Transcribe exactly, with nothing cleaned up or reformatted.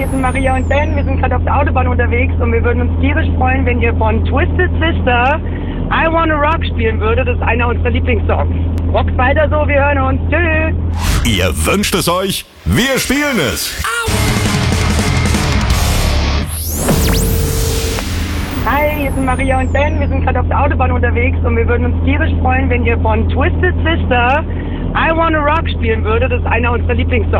hier sind Maria und Ben. Wir sind gerade auf der Autobahn unterwegs und wir würden uns tierisch freuen, wenn ihr von Twisted Sister I Wanna Rock spielen würdet. Das ist einer unserer Lieblingssongs. Rockt weiter so, wir hören uns. Tschüss. Ihr wünscht es euch, wir spielen es. Hi, hier sind Maria und Ben. Wir sind gerade auf der Autobahn unterwegs und wir würden uns tierisch freuen, wenn ihr von Twisted Sister I Wanna Rock spielen würdet. Das ist einer unserer Lieblingssongs.